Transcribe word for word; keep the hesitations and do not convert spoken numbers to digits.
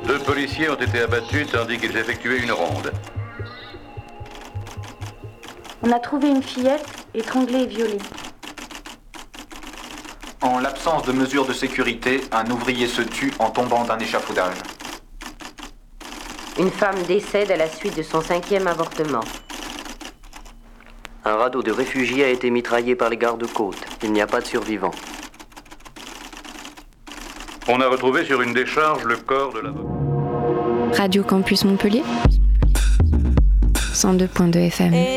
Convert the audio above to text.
Deux policiers ont été abattus tandis qu'ils effectuaient une ronde. On a trouvé une fillette étranglée et violée. En l'absence de mesures de sécurité, un ouvrier se tue en tombant d'un échafaudage. Une femme décède à la suite de son cinquième avortement. Un radeau de réfugiés a été mitraillé par les gardes-côtes. Il n'y a pas de survivants. On a retrouvé sur une décharge le corps de l'avocat. Radio Campus Montpellier, cent deux point deux F M.